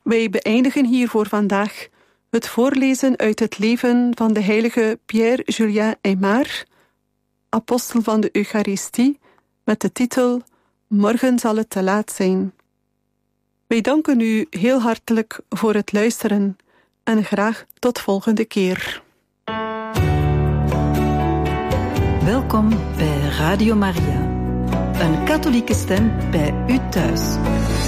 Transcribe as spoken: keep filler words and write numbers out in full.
Wij beëindigen hier voor vandaag het voorlezen uit het leven van de heilige Pierre-Julien Aymar, apostel van de Eucharistie, met de titel Morgen zal het te laat zijn. Wij danken u heel hartelijk voor het luisteren en graag tot volgende keer. Welkom bij Radio Maria, een katholieke stem bij u thuis.